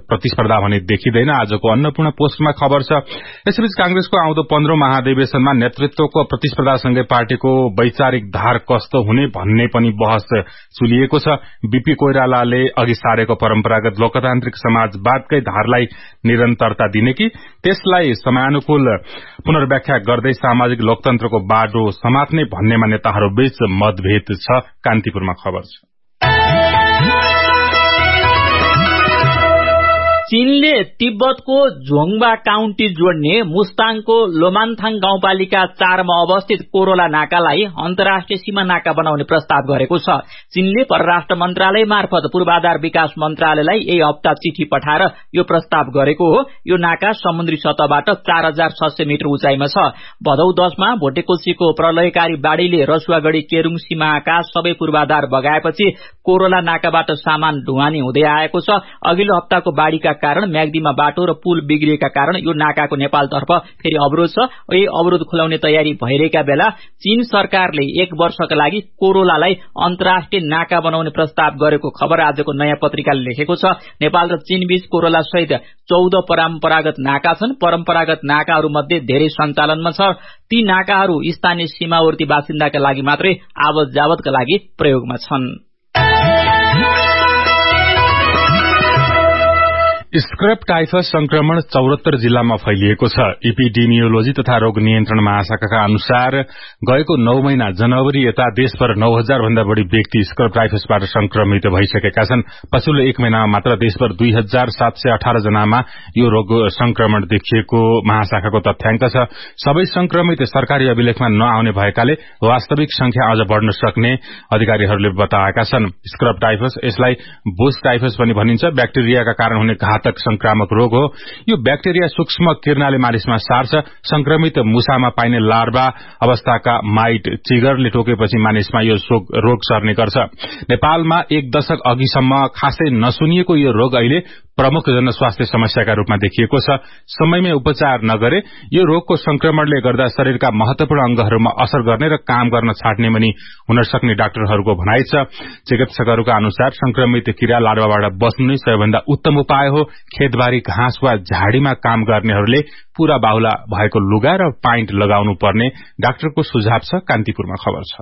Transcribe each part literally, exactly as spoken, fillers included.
प्रतिस्पर्धा भने देखिँदैन। आजको अन्नपूर्ण पोस्टमा खबर छ। यसैबीच कांग्रेसको आउँदो पन्ध्रौं महाधिवेशनमा नेतृत्वको प्रतिस्पर्धासँगै पार्टीको वैचारिक धार कस्तो हुने भन्ने पनि बहस चुलिएको छ। बीपी कोइरालाले अघि सारेको परम्परागत लोकतान्त्रिक समाजवादकै धारलाई निरन्तरता दिने कि त्यसलाई समयानुकूल पुनर्व्याख्या गर्दै सामाजिक लोकतन्त्रको बाटो समात्ने भन्नेमा नेताहरूबीच मतभेद छ। कान्तिपुरमा खबर छ। चीनले तिब्बतको झोङबा काउन्टी जोड्ने मुस्ताङको लोमान्थाङ गाउँपालिका चारमा अवस्थित कोरोला नाकालाई अन्तर्राष्ट्रिय सीमा नाका बनाउने प्रस्ताव गरेको छ। चीनले परराष्ट्र मन्त्रालय मार्फत पूर्वाधार विकास मन्त्रालयलाई यही हप्ता चिठी पठाएर यो प्रस्ताव गरेको हो। यो नाका समुद्री सतहबाट चार हजार छ सय मिटर उचाइमा छ। भदौ दशमा भोटेकोसीको प्रलयकारी बाढ़ीले रसुवागढ़ी केरुङ सीमाका सबै पूर्वाधार बगाएपछि कोरोला नाकाबाट सामान ढुवानी हुँदै आएको छ। अघिल्लो हप्ताको बाढ़ीका कारण म्याग्दीमा बाटो र पुल बिग्रिएका कारण यो नाकाको नेपालतर्फ फेरि अवरोध छ। यही अवरोध खुलाउने तयारी भइरहेका बेला चीन सरकारले एक वर्षका लागि कोरोलालाई अन्तर्राष्ट्रिय नाका बनाउने प्रस्ताव गरेको खबर आजको नयाँ पत्रिकाले लेखेको छ। नेपाल र चीन बीच कोरोला सहित चौध परम्परागत नाका छन्। परम्परागत नाकाहरू मध्ये धेरै सञ्चालनमा छ। ती नाकाहरू स्थानीय सीमावर्ती बासिन्दाका लागि मात्रै आवत जावतका लागि प्रयोगमा छन्। स्क्रब टाइफस संक्रमण चौहत्तर जिल्लामा फैलिएको छ। इपिडेमियोलोजी तथा रोग नियन्त्रण महाशाखाका अनुसार गएको नौ महिना जनवरी यता देशभर नौ हजार भन्दा बढ़ी व्यक्ति स्क्रब टाइफसबाट संक्रमित भइसकेका छन्। पछिल्लो एक महिनामा मात्र देशभर दुई हजार सात सय अठार जनामा यो रोग संक्रमण देखिएको महाशाखाको तथ्याङ्क छ। सबै संक्रमित सरकारी अभिलेखमा नआउने भएकाले वास्तविक संख्या अझ बढ़न सक्ने अधिकारीहरूले बताएका छन्। स्क्रब टाइफस, यसलाई बुश टाइफस पनि भनिन्छ, ब्याक्टेरियाका कारण हुने घातक संक्रामक रोग हो। यो ब्याक्टेरिया सूक्ष्म किर्नाले मानिसमा सार्छ। संक्रमित मुसामा पाइने लार्वा अवस्थाका माइट चिगरले टोकेपछि मानिसमा यो रोग सर्ने गर्छ। नेपालमा एक दशक अघिसम्म खासै नसुनिएको यो रोग अहिले प्रमुख जनस्वास्थ्य समस्याका रूपमा देखिएको छ। समयमै उपचार नगरे यो रोगको संक्रमणले गर्दा शरीरका महत्वपूर्ण अंगहरूमा असर गर्ने र काम गर्न छाड्ने पनि हुन सक्ने डाक्टरहरूको भनाइ छ। चिकित्सकहरूका अनुसार संक्रमित किरा लार्वाबाट बच्नु नै सबैभन्दा उत्तम उपाय हो। खेतबारी घाँस वा झाडीमा काम गर्नेहरूले पूरा बाहुला भएको लुगा र पाइन्ट लगाउनु पर्ने डाक्टरको सुझाव छ। कान्तिपुरमा खबर छ।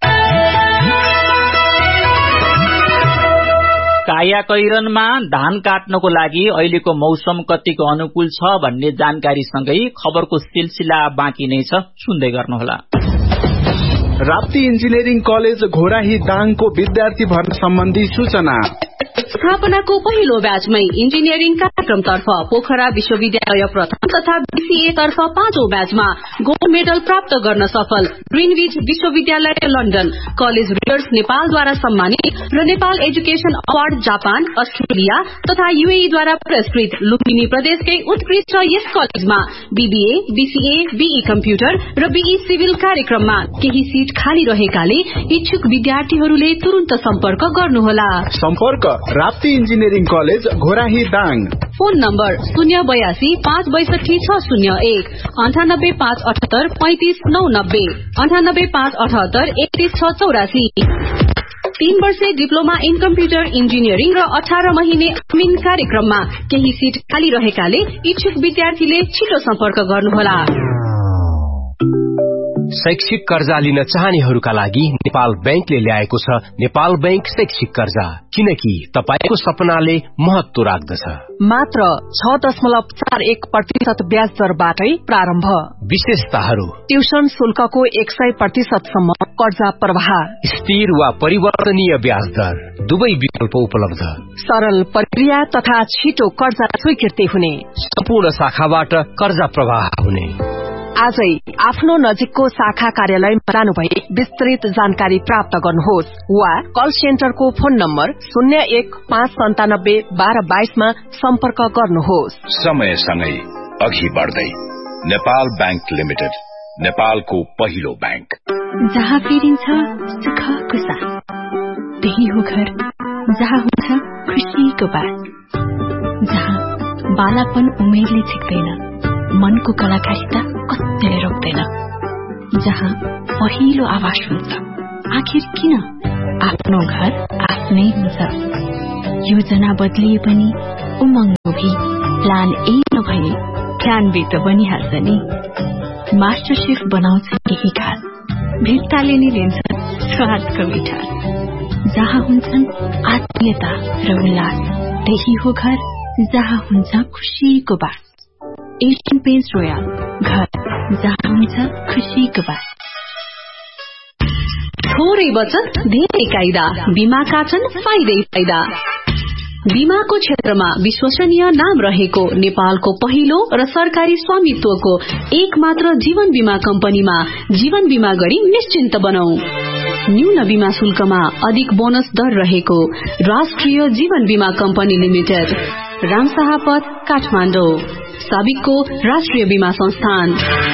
कायाकैरनमा धान काट्नको लागि अहिलेको मौसम कतिको अनुकूल छ भन्ने जानकारीसँगै खबरको सिलसिला बाँकी नै छ, सुन्दै गर्नुहोला। राप्ती इन्जिनियरिङ कलेज घोराही दाङको विद्यार्थी भर्ना सम्बन्धी सूचना। स्थापनाको पहिलो ब्याचमै इन्जिनियरिङ कार्यक्रमतर्फ पोखरा विश्वविद्यालय प्रथम तथा बीसीए तर्फ पाँचौं ब्याचमा गोल्ड मेडल प्राप्त गर्न सफल ग्रीनविच विश्वविद्यालय लन्डन, कलेज रिडर्स नेपालद्वारा सम्मानित र Nepal education award Japan, Australia तथा यूएईद्वारा पुरस्कृत लुम्बिनी प्रदेशकै उत्कृष्ट यस कलेजमा बीबीए, बीसीए, बीई कम्प्युटर र बीई सिभिल कार्यक्रममा केही सीट खाली रहेकाले इच्छुक विद्यार्थीहरूले तुरन्त सम्पर्क गर्नुहोला। सम्पर्क Rapti engineering college Ghorahi Dang. Phone number शून्य बयासी पाँच बैसठी छ शून्य एक अन्ठानब्बे पाँच अठहत्तर पैंतिस नौ नब्बे अन्ठानब्बे पाँच अठहत्तर एकतीस छ चौरासी। तीन वर्षे डिप्लोमा इन कम्प्युटर इन्जिनियरिङ र अठार महिने अमिन कार्यक्रममा केही सीट खाली रहेकाले इच्छुक विद्यार्थीले छिटो सम्पर्क गर्नुहोला। शैक्षिक कर्जा लिन चाहनेहरूका लागि नेपाल बैंकले ल्याएको छ नेपाल बैंक शैक्षिक कर्जा, किनकि तपाईको सपनाले महत्व राख्दछ। मात्र छ दशमलव चार एक प्रतिशत ब्याज दरबाटै प्रारम्भ। विशेषताहरू: ट्युसन शुल्कको एक सय प्रतिशतसम्म कर्जा प्रवाह, स्थिर वा परिवर्तनीय ब्याज दर, दुवै विकल्प उपलब्ध, सरल प्रक्रिया तथा छिटो कर्जा स्वीकृति हुने, सम्पूर्ण शाखाबाट कर्जा प्रवाह हुने। आजै आफ्नो नजिकको शाखा कार्यालयमा जानुभई विस्तृत जानकारी प्राप्त गर्नुहोस् वा कल सेन्टरको फोन नम्बर शून्य एक पाँच सन्तानब्बे बाह्र बाइसमा सम्पर्क गर्नुहोस्। समयसँगै अघि बढ्दै नेपाल बैंक लिमिटेड, नेपालको पहिलो बैंक। जहाँ फेरिन्छ सुखको साथ, त्यही हो घर जहाँ हुन्छ खुसीको बात, जहाँ बालापन उमेरले छिक्दैन, मनको कलाकारिता कतिले रोक्दैन, जहाँ पहिलो आवाज हुन्छ आखिर किन आफ्नो घर आफ्नै हुन्छ। योजना बदलिए पनि उमङ्ग किसान यही नभए क्यानबे त बनिहाल्छ नि। मास्टर शेफ बनाउँछ केही खास, भित्ताले नि लिन्छ स्वादको मिठास। जहाँ हुन्छन् आत्मीयता र उल्लास, त्यही हो घर जहाँ हुन्छ खुशीको बास। एशियन पेन्ट्स रोयल, घर जहाँ हुन्छ खुशीको बास। थोरै बचत धेरै कायदा, बीमाका छन् फाइदै फाइदा। बीमाको क्षेत्रमा विश्वसनीय नाम रहेको नेपालको पहिलो र सरकारी स्वामित्वको एक मात्र जीवन बीमा कम्पनीमा जीवन बीमा गरी निश्चिन्त बनाऊ। न्यून बीमा शुल्कमा अधिक बोनस दर रहेको राष्ट्रिय जीवन बीमा कम्पनी लिमिटेड, रामशाहपथ, काठमाडौँ। साबिकको राष्ट्रिय बीमा संस्थान।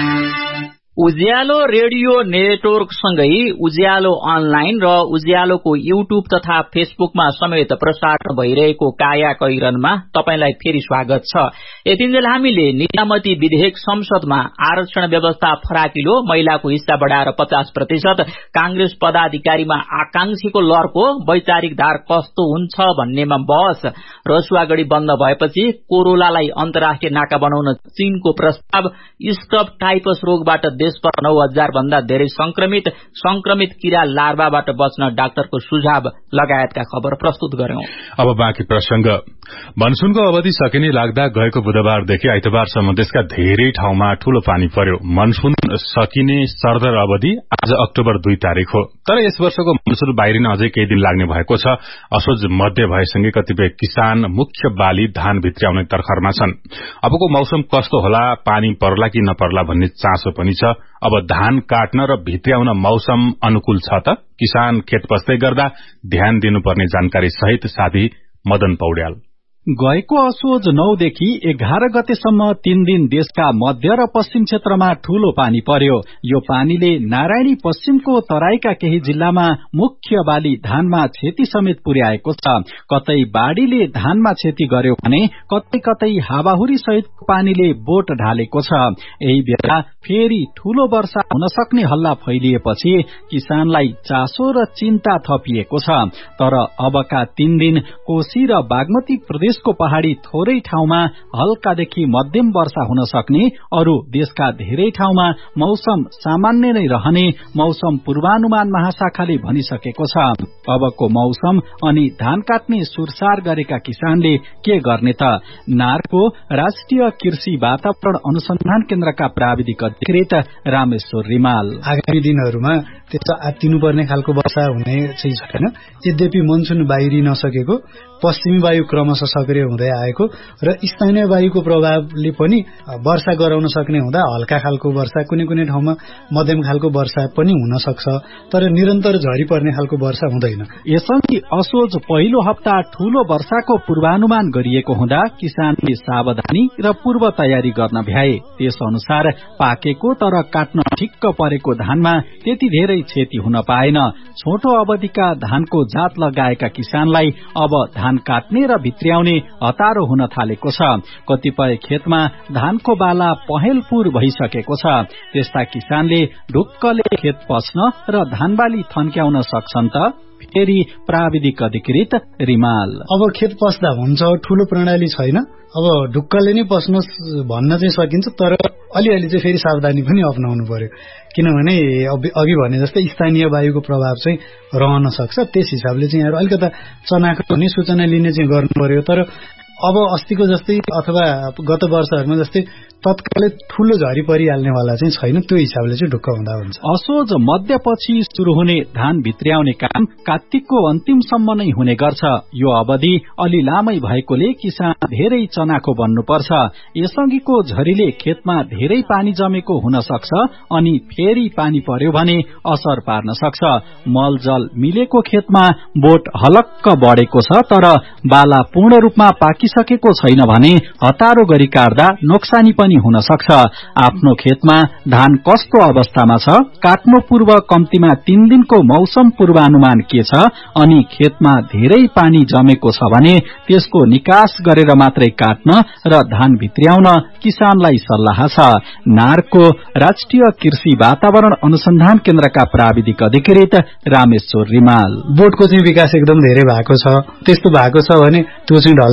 उज्यालो रेडियो नेटवर्क सँगै उज्यालो अनलाइन र उज्यालोको युट्युब तथा फेसबुकमा समेत प्रसारण भइरहेको काया कैरनमा तपाईलाई फेरि स्वागत छ। यतिन्जेल हामीले निजामती विधेयक संसदमा आरक्षण व्यवस्था फराकिलो, महिलाको हिस्सा बढ़ाएर पचास प्रतिशत, कांग्रेस पदाधिकारीमा आकांक्षीको लहरको वैचारिक धार कस्तो हुन्छ भन्नेमा बहस, रसुवागढ़ी बन्द भएपछि कोरोलालाई अन्तर्राष्ट्रिय नाका बनाउन चीनको प्रस्ताव, स्क्रब टाइफस रोगबाट देशभर नौ हजार भन्दा धेरै संक्रमित, संक्रमित किरा लार्वाबाट बच्न डाक्टरको सुझाव लगायतका खबर प्रस्तुत गर्यौं। अब बाँकी प्रसंग। मनसूनको अवधि सकिने लाग्दा गएको बुधबारदेखि आइतबारसम्म देशका धेरै ठाउँमा ठूलो पानी पर्यो। मनसून सकिने सरदर अवधि आज अक्टोबर दुई तारिक हो, तर यस वर्षको मनसून बाहिरिन अझै केही दिन लाग्ने भएको छ। असोज मध्य भएसँगै कतिपय किसान मुख्य बाली धान भित्र्याउने तर्खरमा छन्। अबको मौसम कस्तो होला, पानी पर्ला कि नपर्ला भन्ने चासो पनि छ। अब धान काट्न र भित्र्याउन मौसम अनुकूल छ त? किसान खेत पस्दै गर्दा ध्यान दिनुपर्ने जानकारी सहित साथी मदन पौड्याल। गएको असोज नौदेखि एघार गतेसम्म तीन दिन देशका मध्य र पश्चिम क्षेत्रमा ठूलो पानी पर्यो। यो पानीले नारायणी पश्चिमको तराईका केही जिल्लामा मुख्य बाली धानमा क्षति समेत पुर्याएको छ। कतै बाढ़ीले धानमा क्षति गर्यो भने कतै कतै हावाहुरी सहितको पानीले बोट ढालेको छ। यही बेला फेरि ठूलो वर्षा हुन सक्ने हल्ला फैलिएपछि किसानलाई चासो र चिन्ता थपिएको छ। तर अबका तीन दिन कोशी र बागमती प्रदेश को पहाड़ी थोरै ठाउँमा हल्कादेखि मध्यम वर्षा हुन सक्ने, अरू देशका धेरै ठाउँमा मौसम सामान्य नै रहने मौसम पूर्वानुमान महाशाखाले भनिसकेको छ। अबको मौसम अनि धान काट्ने सुरसार गरेका किसानले के गर्ने त? नारको राष्ट्रिय कृषि वातावरण अनुसन्धान केन्द्रका प्राविधिक अधिकृत रामेश्वर रिमाल। आगामी दिनहरूमा त्यस्तो आत्तिनुपर्ने खालको वर्षा हुने चाहिँ छैन। यद्यपि मनसून बाहिरी नसकेको, पश्चिमी वायु क्रमशः सक्रिय हुँदै आएको र स्थानीय वायुको प्रभावले पनि वर्षा गराउन सक्ने हुँदा हल्का खालको वर्षा, कुनै कुनै ठाउँमा मध्यम खालको वर्षा पनि हुन सक्छ, तर निरन्तर झरी पर्ने खालको वर्षा हुँदैन। यसअघि असोज पहिलो हप्ता ठूलो वर्षाको पूर्वानुमान गरिएको हुँदा किसानले सावधानी र पूर्व तयारी गर्न भ्याए। त्यस अनुसार पाकेको तर काट्न ठिक्क परेको धानमा त्यति धेरै क्षति हुन पाएन। छोटो अवधिका धानको जात लगाएका किसानलाई अब धान काट्ने र भित्र्याउने हतारो हुन थालेको छ। कतिपय खेतमा धानको बाला पहेलपुर भइसकेको छ। त्यस्ता किसानले ढुक्कले खेत पस्न र धानबाली थन्क्याउन सक्छन् त? फेरि प्राविधिक अधिकृत रिमाल। अब खेत पस्दा हुन्छ, ठूलो प्रणाली छैन। अब ढुक्कले नै पस्नुहोस् भन्न चाहिँ सकिन्छ, तर अलिअलि चाहिँ फेरि सावधानी पनि अप्नाउनु पर्यो। किनभने अघि भने जस्तै स्थानीय वायुको प्रभाव चाहिँ रहन सक्छ। त्यस हिसाबले चाहिँ यहाँहरू अलिकता चनाखो हुने सूचना लिने चाहिँ गर्नु पर्यो। तर अब अस्तिको जस्तै अथवा गत वर्षहरूमा जस्तै तत्कालै ठूलो झरी परिहाल्नेवाला चाहिँ छैन। त्यो हिसाबले चाहिँ ढुक्क हुँदा हुन्छ। असोज मध्यपछि शुरू हुने धान भित्र्याउने काम कार्तिकको अन्तिमसम्म नै हुने गर्छ। यो अवधि अलि लामै भएकोले किसान धेरै चनाखो बन्नुपर्छ। यसअघिको झरीले खेतमा धेरै पानी जमेको हुन सक्छ अनि फेरि पानी पर्यो भने असर पार्न सक्छ। मलजल मिलेको खेतमा बोट हलक्क बढेको छ, तर बाला पूर्ण रूपमा पाकिसकेको छैन भने हतारो गरी काट्दा नोक्सानी पनि हुन सक्छ। आफ्नो खेतमा धान कस्तो अवस्थामा छ, काट्नु पूर्व कम्तीमा तीन दिनको मौसम पूर्वानुमान के छ, अनि खेतमा धेरै पानी जमेको छ भने त्यसको निकास गरेर मात्रै काट्न र धान भित्र्याउन किसानलाई सल्लाह छ। नारको राष्ट्रिय कृषि वातावरण अनुसन्धान केन्द्रका प्राविधिक अधिकृत रामेश्वर रिमाल। बोटको चाहिँ विकास एकदम धेरै भएको छ। त्यस्तो भएको छ भने त्यो चाहिँ ढल्ने सम्भावना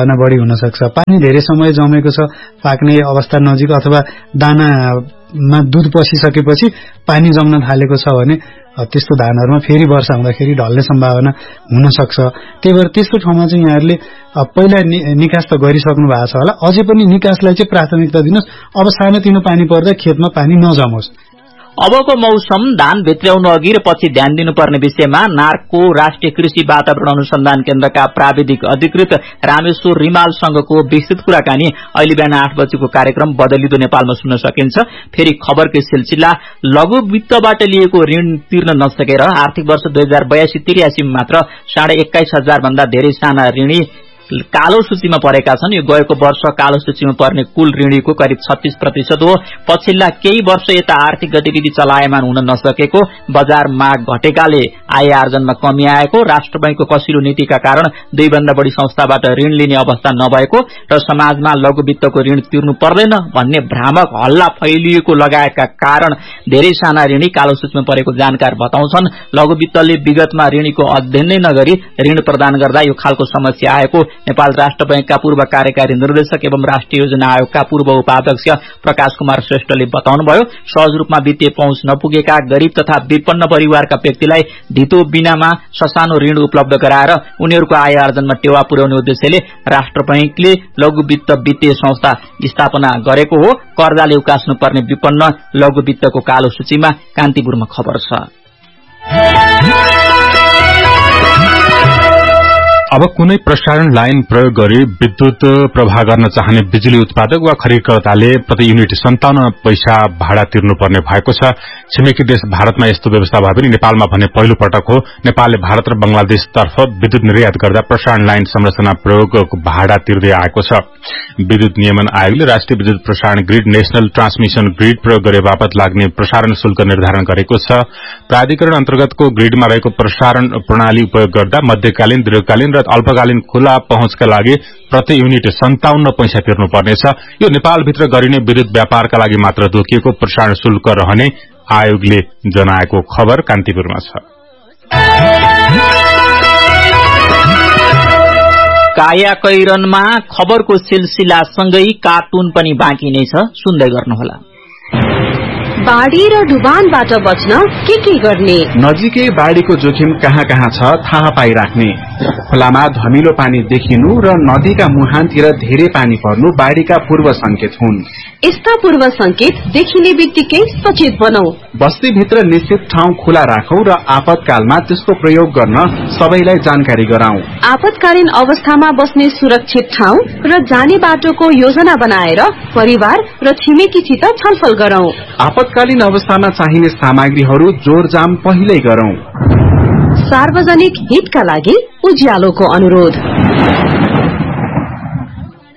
सम्भावना बढी हुन सक्छ। पानी धेरै समय जमेको छ, पाक्ने अवस्था नजिक अथवा दानामा दुध पसिसकेपछि पानी जम्न थालेको छ भने त्यस्तो धानहरूमा फेरि वर्षा हुँदाखेरि ढल्ने सम्भावना हुन सक्छ। त्यही भएर त्यस्तो ठाउँमा चाहिँ यहाँहरूले पहिला निकास त गरिसक्नु भएको छ होला, अझै पनि निकासलाई चाहिँ प्राथमिकता दिनुहोस्। अब सानोतिनो पानी पर्दा खेतमा पानी नजमोस्। अबको मौसम धान भित्र्याउनु अघि र पछि ध्यान दिनुपर्ने विषयमा नार्को राष्ट्रिय कृषि वातावरण अनुसन्धान केन्द्रका प्राविधिक अधिकृत रामेश्वर रिमालसँगको विस्तृत कुराकानी अहिले बिहान आठ बजेको कार्यक्रम बदलिदो नेपालमा सुन्न सकिन्छ। फेरि खबरकै सिलसिला लघु वित्तबाट लिएको ऋण तिर्न नसकेर आर्थिक वर्ष दुई हजार बयासी त्रियासी मात्र साढे एक्काइस हजार भन्दा धेरै साना ऋणी कालो सूचीमा परेका छन्। यो गएको वर्ष कालो सूचीमा पर्ने कुल ऋणीको करिब छत्तीस प्रतिशत हो। पछिल्ला केही वर्ष यता आर्थिक गतिविधि चलायमान हुन नसकेको, बजार माग घटेकाले आय आर्जनमा कमी आएको, राष्ट्र बैंकको कसिलो नीतिका कारण दुई भन्दा बढ़ी संस्थाबाट ऋण लिने अवस्था नभएको र समाजमा लघु वित्तको ऋण तिर्नु पर्दैन भन्ने भ्रामक हल्ला फैलिएको लगायतका कारण धेरै साना ऋणी कालो सूचीमा परेको जानकार बताउँछन्। लघु वित्तले विगतमा ऋणीको अध्ययन नै नगरी ऋण प्रदान गर्दा यो खालको समस्या आएको नेपाल राष्ट्र बैंकका पूर्व कार्यकारी निर्देशक एवं राष्ट्रिय योजना आयोगका पूर्व उपाध्यक्ष प्रकाश कुमार श्रेष्ठले बताउनुभयो। सहज रूपमा वित्तीय पहुँच नपुगेका गरीब तथा विपन्न परिवारका व्यक्तिलाई धितो बिनामा ससानो ऋण उपलब्ध गराएर उनीहरूको आय आर्जनमा टेवा पुर्याउने उद्देश्यले राष्ट्र बैंकले लघु वित्त वित्तीय संस्था स्थापना गरेको हो। कर्जाले उकास्नु पर्ने विपन्न लघु वित्तको कालो सूचीमा कान्तिपुरमा खबर छ। अब कुनै प्रसारण लाइन प्रयोग गरी विद्युत प्रवाह गर्न चाहने बिजुली उत्पादक वा खरिदकर्ताले प्रति युनिट सन्ताउन्न पैसा भाडा तिर्नुपर्ने भएको छ। छिमेकी देश भारतमा यस्तो व्यवस्था भए पनि नेपालमा भने पहिलो पटक हो। नेपालले भारत र बंगलादेशतर्फ विद्युत निर्यात गर्दा प्रसारण लाइन संरचना प्रयोगको भाडा तिर्दै आएको छ। विद्युत नियमन आयोगले राष्ट्रिय विद्युत प्रसारण ग्रिड नेशनल ट्रान्समिशन ग्रिड प्रयोग गरे बापत लाग्ने प्रसारण शुल्क निर्धारण गरेको छ। प्राधिकरण अन्तर्गतको ग्रिडमा रहेको प्रसारण प्रणाली उपयोग गर्दा मध्यकालीन, दीर्घकालीन र अल्पकालीन खुला पहुँचका लागि प्रति युनिट सन्ताउन्न पैसा तिर्नुपर्नेछ। यो नेपालभित्र गरिने विद्युत व्यापारका लागि मात्र तोकिएको प्रसारण शुल्क रहने आयोगले जनाएको खबर कान्तिपुरमा छ। कायाकैरनमा खबरको सिलसिलासँगै कार्टुन पनि बाँकी नै छ, सुन्दै गर्नुहोला। बाढ़ी र डुबानबाट बच्न के के गर्ने? नजिकै बाढ़ीको जोखिम कहाँ कहाँ छ थाहा पाइराख्ने। खोलामा धमिलो पानी देखिनु र नदीका मुहानतिर धेरै पानी पर्नु बाढ़ीका पूर्व संकेत हुन्। यस्ता पूर्व संकेत देखिने बित्तिकै सचेत बनौ। बस्तीभित्र निश्चित ठाउँ खुला राखौं र आपतकालमा त्यसको प्रयोग गर्न सबैलाई जानकारी गराउँ। आपतकालीन अवस्थामा बस्ने सुरक्षित ठाउँ र जाने बाटोको योजना बनाएर परिवार र छिमेकीसित छलफल गरौं। आपतकालीन अवस्थामा चाहिने सामग्रीहरू जोरजाम पहिल्यै गरौं। सार्वजनिक हितका लागि उज्यालोको अनुरोध।